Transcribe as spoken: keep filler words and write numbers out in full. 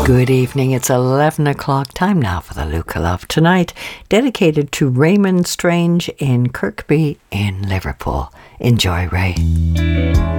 Good evening. It's eleven o'clock. Time now for the Luca Love Tonight, dedicated to Raymond Strange in Kirkby in Liverpool. Enjoy, Ray.